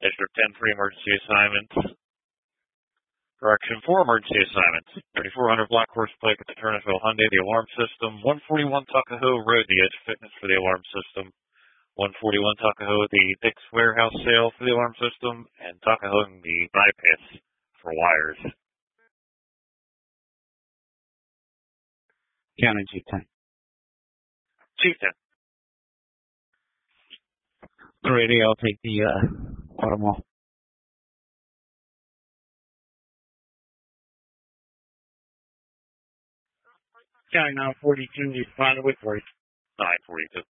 District 10 for emergency assignments. Correction 4 emergency assignments. 3400 Black Horse Pike at the Turnerville Hyundai, the alarm system. 141 Tuckahoe Road, the Edge Fitness for the alarm system. 141 Tuckahoe, the Dick's Warehouse sale for the alarm system. And Tuckahoe, the bypass for wires. County G10. G10. Radio, I'll take the auto mall. County 942, respond to Whitworth. 942.